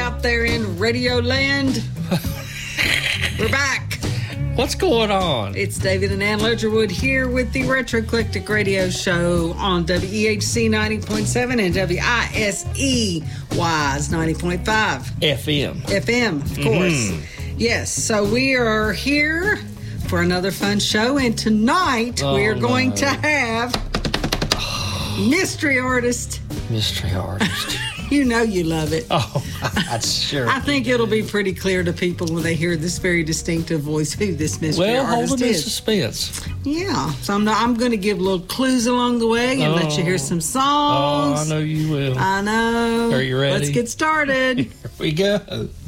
out there in Radio Land. We're back. What's going on? It's David and Ann Ledgerwood here with the Retro Eclectic Radio Show on WEHC 90.7 and WISE WISE 90.5 FM, of course. Yes, so we are here for another fun show, and tonight we are going to have Mystery Artist. Mystery Artist. You know you love it. Oh, that's sure. I think it'll be pretty clear to people when they hear this very distinctive voice who this mystery artist is. Well, hold them in suspense. Yeah, so I'm going to give little clues along the way and let you hear some songs. Oh, I know you will. I know. Are you ready? Let's get started. Here we go.